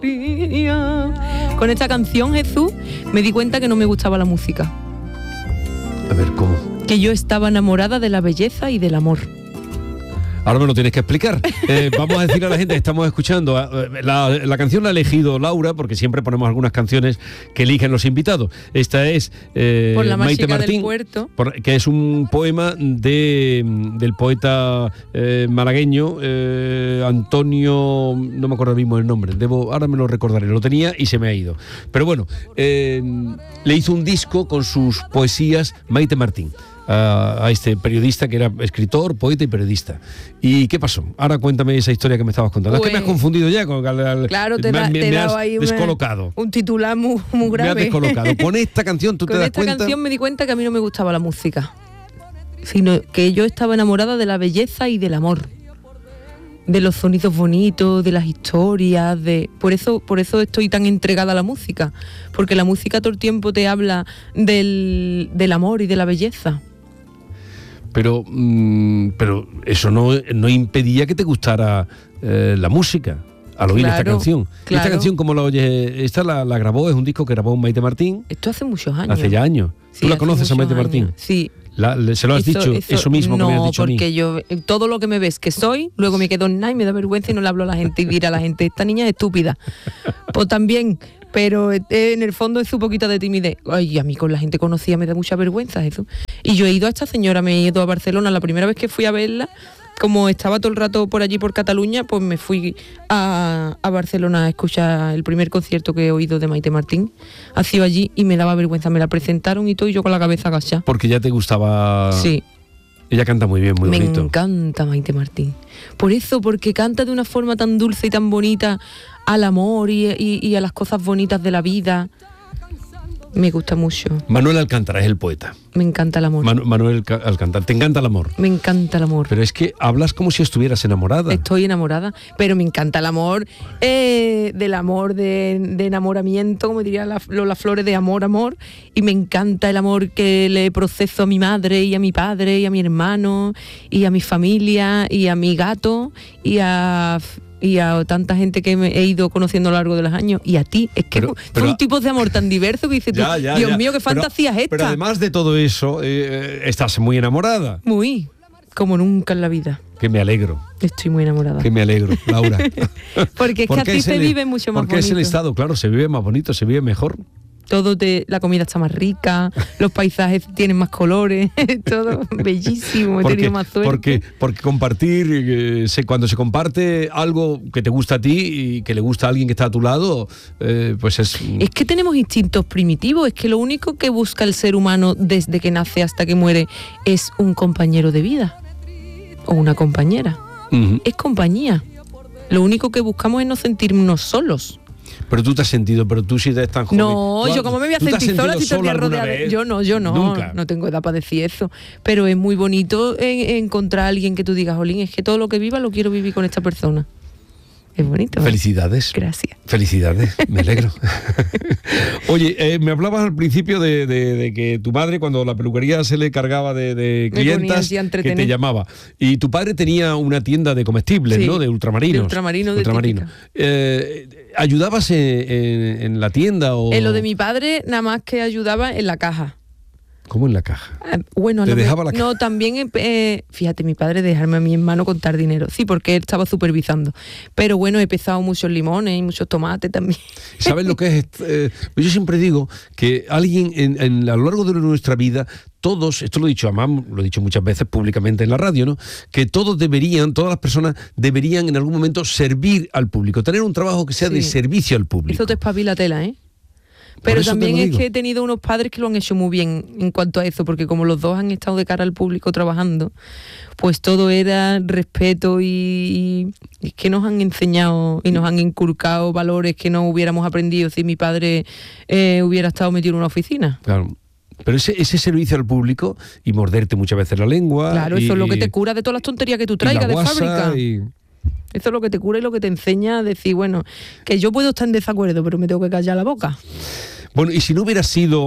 Con esta canción, Jesús, me di cuenta que no me gustaba la música. A ver, ¿cómo? Que yo estaba enamorada de la belleza y del amor. Ahora me lo tienes que explicar. Vamos a decir a la gente que estamos escuchando. La canción la ha elegido Laura, porque siempre ponemos algunas canciones que eligen los invitados. Esta es Por la Maite Mágica Martín, del Puerto. que es un poema del poeta malagueño Antonio, no me acuerdo mismo el nombre, ahora me lo recordaré, lo tenía y se me ha ido. Pero bueno, le hizo un disco con sus poesías Maite Martín. A este periodista que era escritor, poeta y periodista. ¿Y qué pasó? Ahora cuéntame esa historia que me estabas contando. Pues, es que me has confundido ya. Claro, te me has ahí descolocado. un titular muy grave. Me has descolocado. Con esta canción tú te das cuenta... Con esta canción me di cuenta que a mí no me gustaba la música, sino que yo estaba enamorada de la belleza y del amor, de los sonidos bonitos, de las historias, por eso estoy tan entregada a la música, porque la música todo el tiempo te habla del amor y de la belleza. Pero eso no impedía que te gustara la música al oír esta canción. Claro. Esta canción, ¿cómo la oyes? Esta la grabó, es un disco que grabó Maite Martín. Esto hace muchos años. Hace ya años. Sí, ¿Tú la conoces a Maite Martín? Sí. ¿Se lo has dicho? Eso mismo que me has dicho a mí. No, porque yo, todo lo que me ves que soy, luego me quedo en nada y me da vergüenza y no le hablo a la gente y dirá a la gente, esta niña es estúpida. Pues también... Pero en el fondo es un poquito de timidez. Ay, a mí con la gente conocida me da mucha vergüenza eso. Y yo he ido a esta señora, me he ido a Barcelona. La primera vez que fui a verla, como estaba todo el rato por allí, por Cataluña, pues me fui a Barcelona a escuchar el primer concierto que he oído de Maite Martín. Ha sido allí y me daba vergüenza. Me la presentaron y todo, y yo con la cabeza agachada. Porque ya te gustaba... Sí. Ella canta muy bien, muy bonito. Me encanta Maite Martín. Por eso, porque canta de una forma tan dulce y tan bonita al amor y a las cosas bonitas de la vida. Me gusta mucho. Manuel Alcántara es el poeta. Me encanta el amor. Manuel Alcántara, ¿te encanta el amor? Me encanta el amor. Pero es que hablas como si estuvieras enamorada. Estoy enamorada, pero me encanta el amor, del amor de enamoramiento, como diría Lola Flores, de amor, y me encanta el amor que le proceso a mi madre y a mi padre y a mi hermano y a mi familia y a mi gato y a tanta gente que he ido conociendo a lo largo de los años, y a ti. Es que son un tipo de amor tan diverso que dices tú, Dios mío, qué fantasía es esta. Pero además de todo eso, estás muy enamorada. Muy, como nunca en la vida. Que me alegro. Estoy muy enamorada. Que me alegro, Laura. Porque es que así se vive mucho más bonito. Porque es el estado, claro, se vive más bonito, se vive mejor. La comida está más rica, los paisajes tienen más colores, todo bellísimo, he tenido más suerte. Porque compartir, cuando se comparte algo que te gusta a ti y que le gusta a alguien que está a tu lado, pues es... Es que tenemos instintos primitivos, es que lo único que busca el ser humano desde que nace hasta que muere es un compañero de vida, o una compañera. Uh-huh. Es compañía. Lo único que buscamos es no sentirnos solos. Pero tú te has sentido, pero tú sí eres tan joven. No, yo como me voy a sentir sola si estoy rodeada. Yo no, nunca. No tengo edad para decir eso. Pero es muy bonito encontrar a alguien que tú digas, Jolín, es que todo lo que viva lo quiero vivir con esta persona. Es bonito. Felicidades. Gracias. Felicidades, me alegro. Oye, me hablabas al principio de que tu madre, cuando la peluquería se le cargaba de clientas, que te llamaba. Y tu padre tenía una tienda de comestibles, sí, ¿no? De ultramarinos. De ultramarino. ¿Ayudabas en la tienda? O... En lo de mi padre, nada más que ayudaba en la caja. ¿Cómo en la caja? Bueno, ¿Te dejaba la caja? No, también, fíjate, mi padre dejarme a mi hermano contar dinero. Sí, porque él estaba supervisando. Pero bueno, he pesado muchos limones y muchos tomates también. ¿Sabes lo que es? Yo siempre digo que alguien a lo largo de nuestra vida, todos, esto lo he dicho a mamá, lo he dicho muchas veces públicamente en la radio, ¿no? Que todas las personas deberían en algún momento servir al público, tener un trabajo que sea de servicio al público. Eso te espabila tela, ¿eh? Pero también es que he tenido unos padres que lo han hecho muy bien en cuanto a eso, porque como los dos han estado de cara al público trabajando, pues todo era respeto y es que nos han enseñado y nos han inculcado valores que no hubiéramos aprendido si mi padre hubiera estado metido en una oficina. Claro. Pero ese servicio al público y morderte muchas veces la lengua... Claro, eso es lo que te cura de todas las tonterías que tú traigas de fábrica. Eso es lo que te cura y lo que te enseña a decir, bueno, que yo puedo estar en desacuerdo, pero me tengo que callar la boca. Bueno, y si no hubieras sido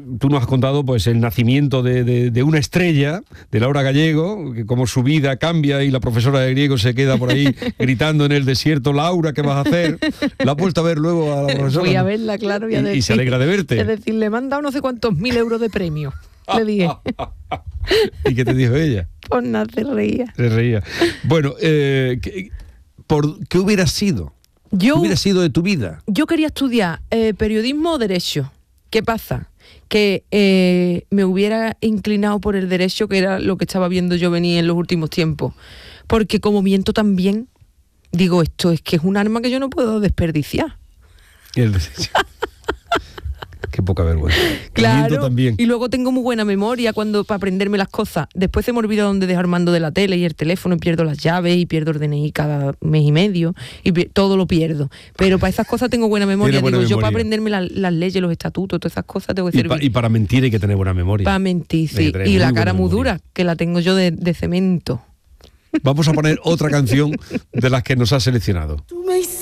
tú nos has contado pues el nacimiento de una estrella, de Laura Gallego, que como su vida cambia y la profesora de griego se queda por ahí gritando en el desierto, Laura, ¿qué vas a hacer? ¿La has vuelto a ver luego a la profesora? Fui a verla, claro, y se alegra de verte. Es decir, le he mandado no sé cuántos 1000 euros de premio. Le dije. ¿Y qué te dijo ella? Pues nada, se reía. Se reía. Bueno, ¿qué hubiera sido? ¿Qué hubiera sido de tu vida? Yo quería estudiar periodismo o derecho. ¿Qué pasa? Que me hubiera inclinado por el derecho, que era lo que estaba viendo yo venir en los últimos tiempos. Porque como miento también, digo, esto es que es un arma que yo no puedo desperdiciar. El derecho. Qué poca vergüenza. Claro, también. Y luego tengo muy buena memoria para aprenderme las cosas. Después se me olvida dónde dejar el mando de la tele y el teléfono, y pierdo las llaves, y pierdo el DNI cada mes y medio, y todo lo pierdo. Pero para esas cosas tengo buena memoria. Yo para aprenderme las leyes, los estatutos, todas esas cosas tengo que servir. Y para mentir hay que tener buena memoria. Para mentir, sí. Y la cara muy dura, que la tengo yo de cemento. Vamos a poner otra canción de las que nos has seleccionado.